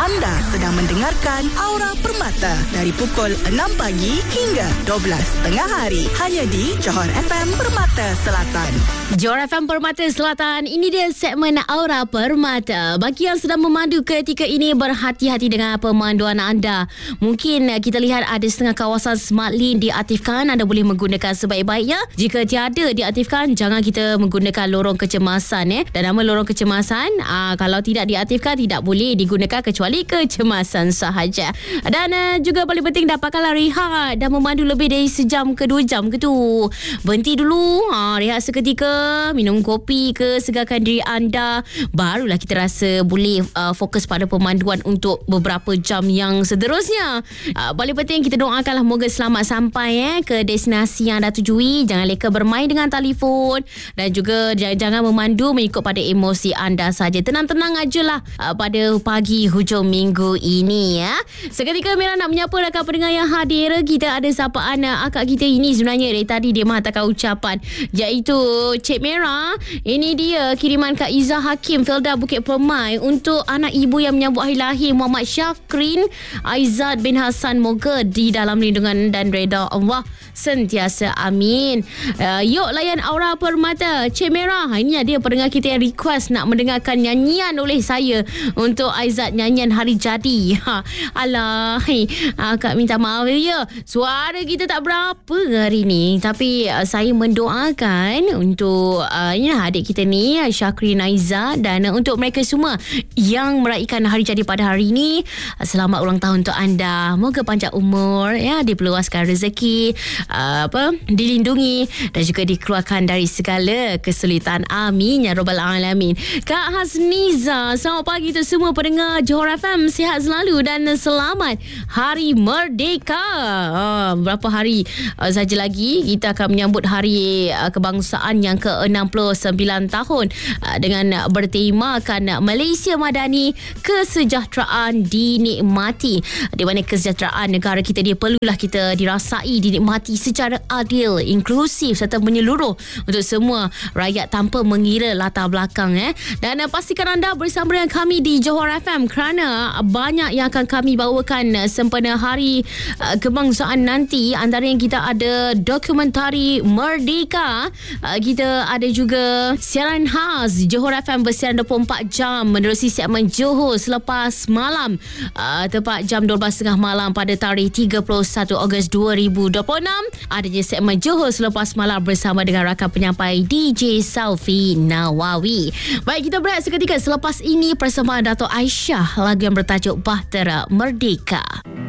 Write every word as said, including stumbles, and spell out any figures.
Anda sedang mendengarkan Aura Permata dari pukul enam pagi hingga dua belas tengah hari. Hanya di Johor F M Permata Selatan. Johor F M Permata Selatan, ini dia segmen Aura Permata. Bagi yang sedang memandu ketika ini, berhati-hati dengan pemanduan anda. Mungkin kita lihat ada setengah kawasan Smart Lane diaktifkan. Anda boleh menggunakan sebaik-baiknya. Jika tiada diaktifkan, jangan kita menggunakan lorong kecemasan. Eh. Dan nama lorong kecemasan, aa, kalau tidak diaktifkan, tidak boleh digunakan kecuali kecemasan sahaja. Dan uh, juga paling penting, dapatkanlah rehat dan memandu lebih dari sejam ke dua jam ke tu. Berhenti dulu, ha, rehat seketika, minum kopi ke, segarkan diri anda. Barulah kita rasa boleh uh, fokus pada pemanduan untuk beberapa jam yang seterusnya. Uh, paling penting kita doakanlah moga selamat sampai eh, ke destinasi yang anda tujui. Jangan leka bermain dengan telefon dan juga jangan, jangan memandu mengikut pada emosi anda saja. Tenang-tenang ajalah uh, pada pagi hujung minggu ini ya. Seketika Mira nak menyapa rakan pendengar yang hadir. Kita ada sapaan uh, akak kita ini sebenarnya dari tadi dia menghantarkan ucapan, iaitu Cik Mira. Ini dia kiriman Kak Izzah Hakim Felda Bukit Permai untuk anak ibu yang menyambut hari lahir Muhammad Syakrin Aizat bin Hassan. Moga di dalam lindungan dan reda Allah sentiasa, amin. Uh, yuk layan Aura Permata. Cik Mira, ini dia pendengar kita yang request nak mendengarkan nyanyian oleh saya untuk Aizat, nyanyian hari jadi. Ha, alah, hey, uh, Kak minta maaf ya, suara kita tak berapa hari ni, tapi uh, saya mendoakan untuk uh, ya, adik kita ni Syakrin Aizat, dan uh, untuk mereka semua yang meraihkan hari jadi pada hari ini, uh, selamat ulang tahun untuk anda. Moga panjang umur ya, diperluaskan rezeki, uh, apa dilindungi dan juga dikeluarkan dari segala kesulitan, amin ya rabbal alamin. Kak Hasniza, selamat pagi tu semua pendengar Johor F M, sihat selalu dan selamat Hari Merdeka. uh, berapa hari uh, saja lagi kita akan menyambut hari uh, kebangsaan yang ke enam puluh sembilan tahun uh, dengan bertemakan Malaysia Madani, kesejahteraan dinikmati, di mana kesejahteraan negara kita dia perlulah kita dirasai, dinikmati secara adil, inklusif serta menyeluruh untuk semua rakyat tanpa mengira latar belakang eh. Dan uh, pastikan anda bersama dengan kami di Johor F M kerana banyak yang akan kami bawakan uh, sempena hari uh, kebangsaan nanti. Antara yang kita ada dokumentari Merdeka, uh, kita ada juga siaran khas Johor F M bersiaran dua puluh empat jam menerusi segmen Johor selepas malam, uh, tepat jam dua belas tiga puluh malam pada tarikh tiga puluh satu Ogos dua ribu dua puluh enam. Adanya segmen Johor selepas malam bersama dengan rakan penyampai D J Saufi Nawawi. Baik, kita berehat seketika. Selepas ini persembahan Dato' Aisyah, lagu yang bertajuk Bahtera Merdeka.